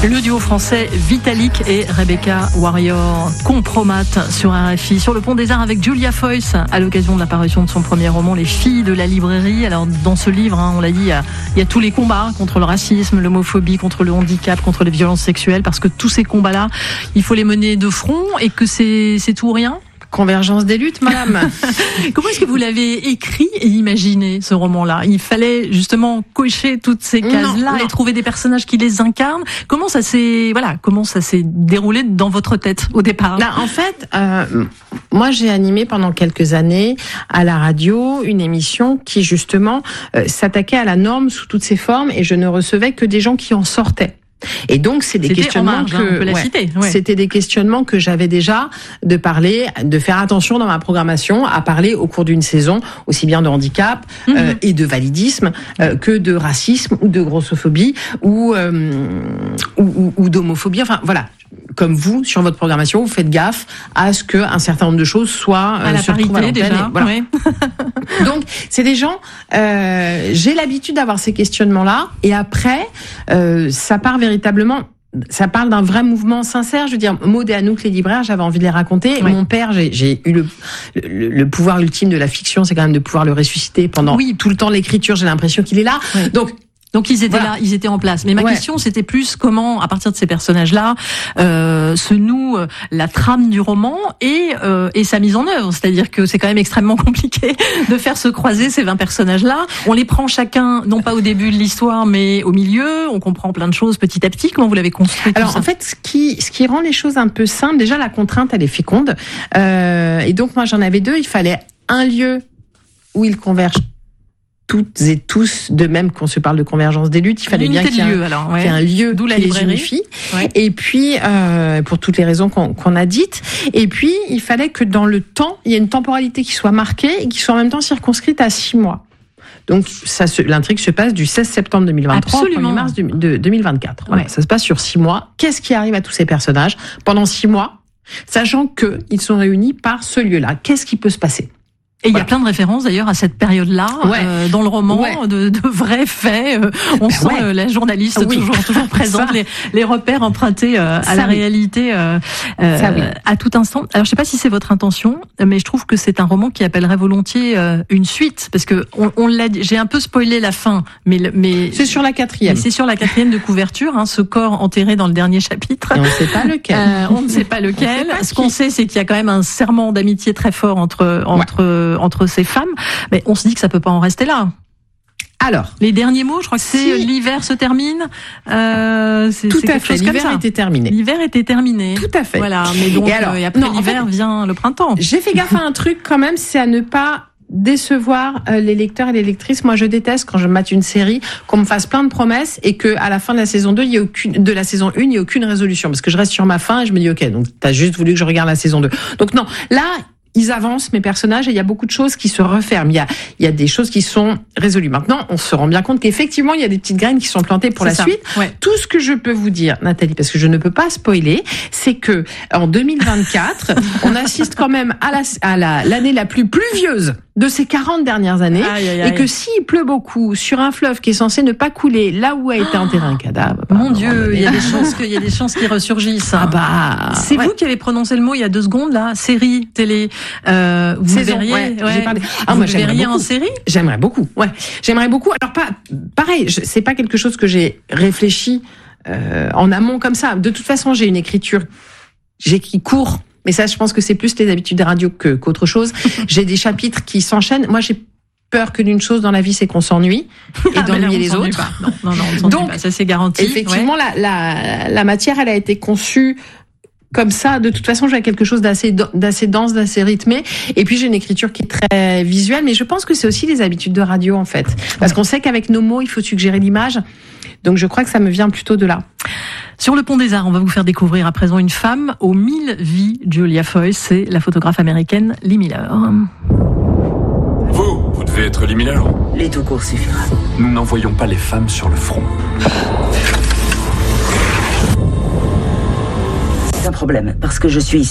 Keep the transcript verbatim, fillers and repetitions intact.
Le duo français Vitalik et Rebecca Warrior, Compromat sur R F I. Sur le pont des Arts avec Julia Foyce, à l'occasion de l'apparition de son premier roman, Les filles de la librairie. Alors, dans ce livre, hein, on l'a dit, il y, a, il y a tous les combats contre le racisme, l'homophobie, contre le handicap, contre les violences sexuelles, parce que tous ces combats-là, il faut les mener de front et que c'est, c'est tout ou rien. Convergence des luttes, madame. Comment est-ce que vous l'avez écrit et imaginé, ce roman-là? Il fallait justement cocher toutes ces cases-là non, non. et trouver des personnages qui les incarnent. Comment ça s'est, voilà, comment ça s'est déroulé dans votre tête au départ? Là, en fait, euh, moi, j'ai animé pendant quelques années à la radio une émission qui justement euh, s'attaquait à la norme sous toutes ses formes, et je ne recevais que des gens qui en sortaient. Et donc c'est des c'était questionnements marge, que hein, on peut la ouais, citer, ouais. C'était des questionnements que j'avais déjà, de parler, de faire attention dans ma programmation à parler au cours d'une saison aussi bien de handicap mm-hmm. euh, et de validisme euh, que de racisme ou de grossophobie ou, euh, ou, ou ou d'homophobie. Enfin voilà. Comme vous, sur votre programmation, vous faites gaffe à ce qu'un certain nombre de choses soient euh, à la se retrouvent à l'antenne. Déjà, voilà. ouais. Donc, c'est des gens. Euh, j'ai l'habitude d'avoir ces questionnements-là, et après, euh, ça part véritablement. Ça parle d'un vrai mouvement sincère. Je veux dire, Maud et Anouk, les libraires, j'avais envie de les raconter. Ouais. Mon père, j'ai, j'ai eu le, le, le pouvoir ultime de la fiction, c'est quand même de pouvoir le ressusciter pendant oui. tout le temps de l'écriture. J'ai l'impression qu'il est là. Ouais. Donc. Donc ils étaient voilà. là, ils étaient en place. Mais ma ouais. question, c'était plus comment, à partir de ces personnages-là, euh, se noue la trame du roman et euh, et sa mise en œuvre. C'est-à-dire que c'est quand même extrêmement compliqué de faire se croiser ces vingt personnages-là. On les prend chacun, non pas au début de l'histoire, mais au milieu. On comprend plein de choses petit à petit. Comment vous l'avez construit? Alors tout ça en fait, ce qui ce qui rend les choses un peu simples, déjà la contrainte, elle est féconde. Euh, et donc moi j'en avais deux. Il fallait un lieu où ils convergent toutes et tous, de même qu'on se parle de convergence des luttes, il fallait bien qu'il y ait lieu, alors, ouais. un lieu d'où la qui librairie. les unifie. Ouais. Et puis, euh, pour toutes les raisons qu'on, qu'on a dites. Et puis, il fallait que dans le temps, il y ait une temporalité qui soit marquée et qui soit en même temps circonscrite à six mois. Donc, ça se, l'intrigue se passe du seize septembre deux mille vingt-trois Absolument. au premier mars de, de deux mille vingt-quatre. Ouais. Donc, ça se passe sur six mois. Qu'est-ce qui arrive à tous ces personnages pendant six mois, sachant que ils sont réunis par ce lieu-là? Qu'est-ce qui peut se passer? Et il voilà. y a plein de références d'ailleurs à cette période-là, ouais. euh, dans le roman, ouais. de, de vrais faits. Euh, on ben sent ouais. euh, la journaliste oui. toujours, toujours présente, les, les repères empruntés euh, à Ça, la oui. réalité euh, Ça, oui. à tout instant. Alors je sais pas si c'est votre intention, mais je trouve que c'est un roman qui appellerait volontiers euh, une suite, parce que on, on l'a dit, j'ai un peu spoilé la fin, mais mais c'est sur la quatrième. C'est sur la quatrième de couverture, hein, ce corps enterré dans le dernier chapitre. Et on ne sait pas lequel. Euh, on ne sait pas lequel. Sait pas ce qu'on sait, c'est qu'il y a quand même un serment d'amitié très fort entre entre ouais. entre ces femmes, mais on se dit que ça peut pas en rester là. Alors, les derniers mots, je crois que c'est si l'hiver se termine. Euh, c'est, Tout c'est à fait. L'hiver était terminé. L'hiver était terminé. Tout à fait. Voilà. Mais donc, et alors, euh, après non, l'hiver en fait, vient le printemps. J'ai fait gaffe à un truc quand même, c'est à ne pas décevoir euh, les lecteurs et les lectrices. Moi, je déteste quand je mate une série qu'on me fasse plein de promesses et que à la fin de la saison deux, il y a aucune de la saison un, il y a aucune résolution, parce que je reste sur ma faim et je me dis OK, donc t'as juste voulu que je regarde la saison deux. Donc non, là. Ils avancent, mes personnages, et il y a beaucoup de choses qui se referment. Il y a, il y a des choses qui sont résolues. Maintenant, on se rend bien compte qu'effectivement, il y a des petites graines qui sont plantées pour c'est la ça. suite. Ouais. Tout ce que je peux vous dire, Nathalie, parce que je ne peux pas spoiler, c'est que en deux mille vingt-quatre, on assiste quand même à la, à la, l'année la plus pluvieuse de ces quarante dernières années, aïe, aïe, aïe. Et que s'il pleut beaucoup sur un fleuve qui est censé ne pas couler là où a été enterré un cadavre. Mon Dieu, il y a des chances qu'il y a des chances qui ressurgissent. Ah bah. C'est ouais. vous qui avez prononcé le mot il y a deux secondes là, série, télé. Euh, vous Saison, verriez, ouais, ouais. J'ai parlé. Ah, vous moi, verriez en série? J'aimerais beaucoup. Ouais, j'aimerais beaucoup. Alors pas, pareil, je, c'est pas quelque chose que j'ai réfléchi euh, en amont comme ça. De toute façon, j'ai une écriture, j'écris court. Mais ça, je pense que c'est plus les habitudes de radio que, qu'autre chose. J'ai des chapitres qui s'enchaînent. Moi, j'ai peur que d'une chose dans la vie, c'est qu'on s'ennuie et ah d'ennuyer ben là, les autres. Pas. Non, non, non, on s'ennuie Donc, pas. Ça, c'est garanti. Effectivement, ouais. la, la, la matière, elle a été conçue comme ça. De toute façon, j'ai quelque chose d'assez, d'assez dense, d'assez rythmé. Et puis, j'ai une écriture qui est très visuelle. Mais je pense que c'est aussi les habitudes de radio, en fait. Parce qu'on sait qu'avec nos mots, il faut suggérer l'image. Donc, je crois que ça me vient plutôt de là. Sur le pont des Arts, on va vous faire découvrir à présent une femme aux mille vies. Julia Foyce, c'est la photographe américaine Lee Miller. Vous, vous devez être Lee Miller. Les tout court suffira. Nous n'envoyons pas les femmes sur le front. C'est un problème, parce que je suis ici.